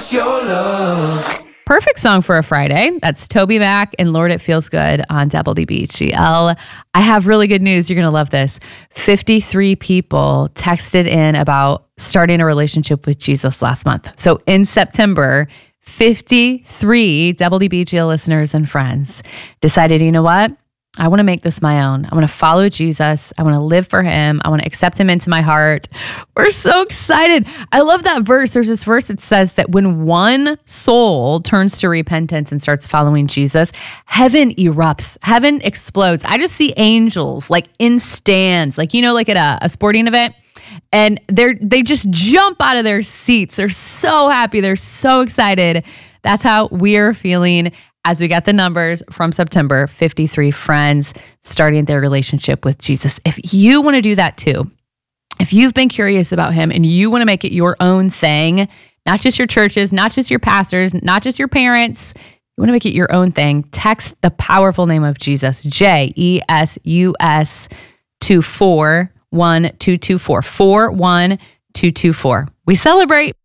us your love. Perfect song for a Friday. That's Toby Mac and Lord It Feels Good on WBGL. I have really good news. You're going to love this. 53 people texted in about starting a relationship with Jesus last month. So in September, 53 WBGL listeners and friends decided, you know what? I want to make this my own. I want to follow Jesus. I want to live for him. I want to accept him into my heart. We're so excited. I love that verse. There's this verse that says that when one soul turns to repentance and starts following Jesus, heaven erupts. Heaven explodes. I just see angels like in stands, like, like at a sporting event. And they just jump out of their seats. They're so happy. They're so excited. That's how we're feeling as we got the numbers from September. 53 friends starting their relationship with Jesus. If you want to do that too, if you've been curious about him and you want to make it your own thing, not just your churches, not just your pastors, not just your parents, you want to make it your own thing, text the powerful name of Jesus, JESUS, to 41224, 41224. We celebrate.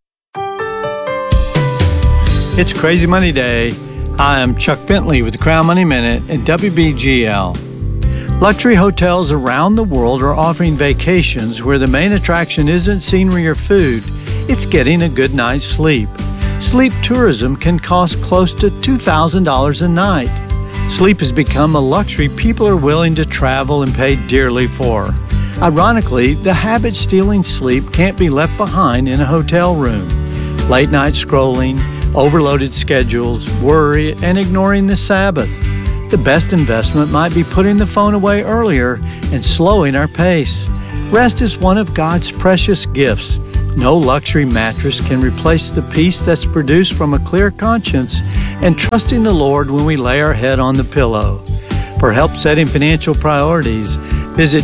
It's Crazy Money Day. Hi, I'm Chuck Bentley with the Crown Money Minute at WBGL. Luxury hotels around the world are offering vacations where the main attraction isn't scenery or food, it's getting a good night's sleep. Sleep tourism can cost close to $2,000 a night. Sleep has become a luxury people are willing to travel and pay dearly for. Ironically, the habit stealing sleep can't be left behind in a hotel room. Late night scrolling, overloaded schedules, worry, and ignoring the Sabbath. The best investment might be putting the phone away earlier and slowing our pace. Rest is one of God's precious gifts. No luxury mattress can replace the peace that's produced from a clear conscience and trusting the Lord when we lay our head on the pillow. For help setting financial priorities, visit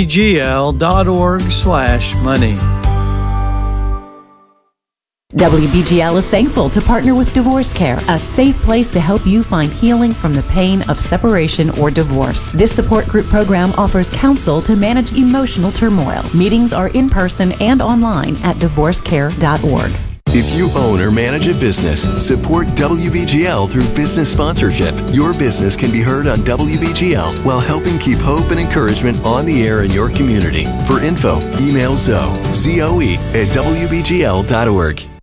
WBGL.org/money. WBGL is thankful to partner with Divorce Care, a safe place to help you find healing from the pain of separation or divorce. This support group program offers counsel to manage emotional turmoil. Meetings are in person and online at divorcecare.org. If you own or manage a business, support WBGL through business sponsorship. Your business can be heard on WBGL while helping keep hope and encouragement on the air in your community. For info, email Zoe, ZOE, at WBGL.org.